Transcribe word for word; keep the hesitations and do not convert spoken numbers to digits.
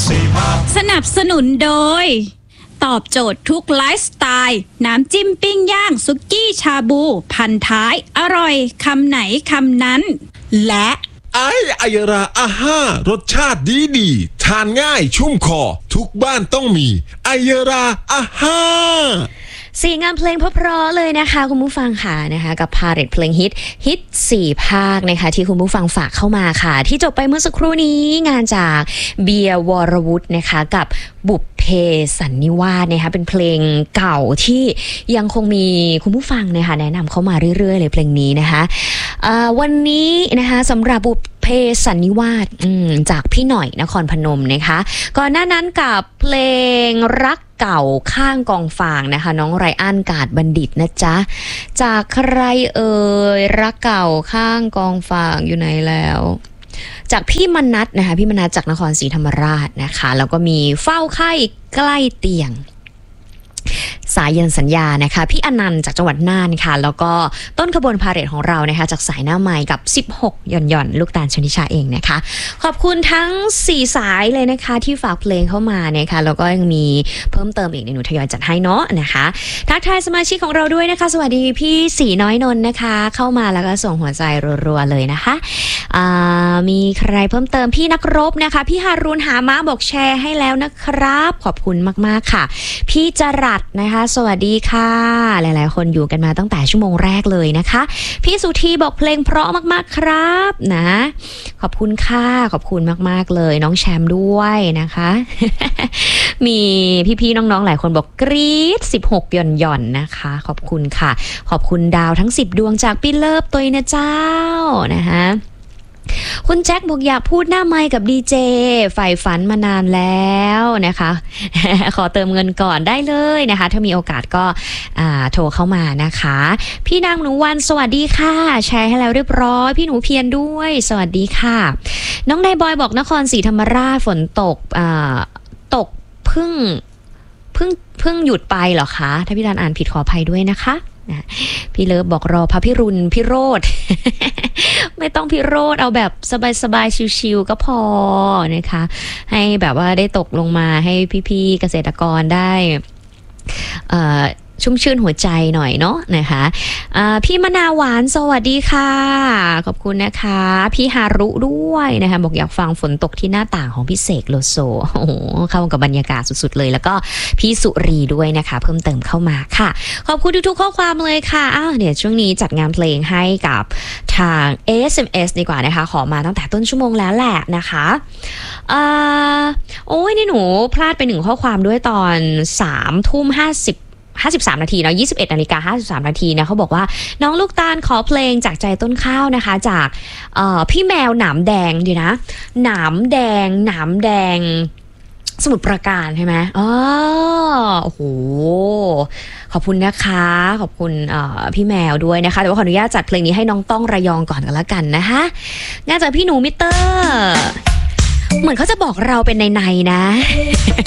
สนับสนุนโดยตอบโจทย์ทุกไลฟ์สไตล์น้ำจิ้มปิ้งย่างสุกี้ชาบูพันท้ายอร่อยคำไหนคำนั้นและไอไอราอาห้ารสชาติดีดีทานง่ายชุ่มคอทุกบ้านต้องมีไอราอาห้าสี่งานเพลงเพราะๆเลยนะคะคุณผู้ฟังค่ะนะคะกับพาเลทเพลงฮิตฮิตสี่ภาคนะคะที่คุณผู้ฟังฝากเข้ามาค่ะที่จบไปเมื่อสักครู่นี้งานจากเบียร์วรวุฒินะคะกับบุพเพสันนิวาสนะคะเป็นเพลงเก่าที่ยังคงมีคุณผู้ฟังนะคะแนะนำเข้ามาเรื่อยๆเลยเพลงนี้นะคะวันนี้นะคะสำหรับบุพเพสันนิวาสจากพี่หน่อยนครพนมนะคะก่อนหน้านั้นกับเพลงรักเก่าข้างกองฟางนะคะน้องไรอันกาดบัณฑิตนะจ๊ะจากใครเอ่ยรักเก่าข้างกองฟางอยู่ไหนแล้วจากพี่มนัสนะคะพี่มนัสจากนครศรีธรรมราชนะคะแล้วก็มีเฝ้าไข้ใกล้เตียงสายยันสัญญานะคะพี่อนันต์จากจังหวัดน่านค่ะแล้วก็ต้นขบวนพาเหรดของเรานะคะจากสายหน้าไมค์กับสิบหกหย่อนหย่อนลูกตาลชนิชาเองนะคะขอบคุณทั้งสี่สายเลยนะคะที่ฝากเพลงเข้ามานะคะแล้วก็ยังมีเพิ่มเติมอีกในหนูทยอยจัดให้เนาะนะคะทักทายสมาชิกของเราด้วยนะคะสวัสดีพี่สีน้อยนนท์นะคะเข้ามาแล้วก็ส่งหัวใจรัวๆเลยนะคะมีใครเพิ่มเติมพี่นักรบนะคะพี่ฮารุนหาม้าบอกแชร์ให้แล้วนะครับขอบคุณมากๆค่ะพี่จรัสนะคะสวัสดีค่ะหลายๆคนอยู่กันมาตั้งแต่ชั่วโมงแรกเลยนะคะพี่สุธีบอกเพลงเพราะมากๆครับนะขอบคุณค่ะขอบคุณมากๆเลยน้องแชมป์ด้วยนะคะ มีพี่ๆน้องๆหลายคนบอกกรี๊ดสิบหกหย่อนๆนะคะขอบคุณค่ะขอบคุณดาวทั้งสิบดวงจากพี่เลิฟตัวนะเจ้านะคะคุณแจ็คบอกอยากพูดหน้าไมค์กับดีเจใฝ่ฝันมานานแล้วนะคะ ขอเติมเงินก่อนได้เลยนะคะถ้ามีโอกาสก็โทรเข้ามานะคะพี่นางหนูวันสวัสดีค่ะแชร์ให้แล้วเรียบร้อยพี่หนูเพียรด้วยสวัสดีค่ะน้องนายบอยบอกนครศรีธรรมราชฝนตกตกเพิ่งเพิ่งเพิ่งหยุดไปเหรอคะถ้าพี่ดานอ่านผิดขออภัยด้วยนะคะพี่เลิฟบอกรอพระพิรุณพิโรธ ไม่ต้องพิโรธเอาแบบสบายๆชิวๆก็พอนะคะให้แบบว่าได้ตกลงมาให้พี่ๆเกษตรกรได้ชุ่มชื่นหัวใจหน่อยเนาะนะคะพี่มะนาวหวานสวัสดีค่ะขอบคุณนะคะพี่ฮารุด้วยนะคะบอกอยากฟังฝนตกที่หน้าต่างของพี่เสกโลโซโอ้โหเข้ากับบรรยากาศสุดๆเลยแล้วก็พี่สุรีด้วยนะคะเพิ่มเติมเข้ามาค่ะขอบคุณทุกๆข้อความเลยค่ะอ้าวเดี๋ยวช่วงนี้จัดงานเพลงให้กับทาง เอ เอส เอ็ม เอส ดีกว่านะคะขอมาตั้งแต่ต้นชั่วโมงแล้วแหละนะคะอ่าโอ้ยนี่หนูพลาดไปหนึ่งข้อความด้วยตอนสามทุ่มห้าสิบห้าสิบสามนาทีเนาะยี่สิบเอ็ดนาฬิกาห้าสิบสามนาทีนะเขาบอกว่าน้องลูกตาลขอเพลงจากใจต้นข้าวนะคะจากพี่แมวหนามแดงดีนะหนามแดงหนามแดงสมุทรปราการใช่ไหมอ๋อโอ้โหขอบคุณนะคะขอบคุณพี่แมวด้วยนะคะแต่ว่าขออนุญาตจัดเพลงนี้ให้น้องต้องระยองก่อนกันละกันนะคะงานจากพี่หนูมิเตอร์เหมือนเขาจะบอกเราเป็นในๆนะ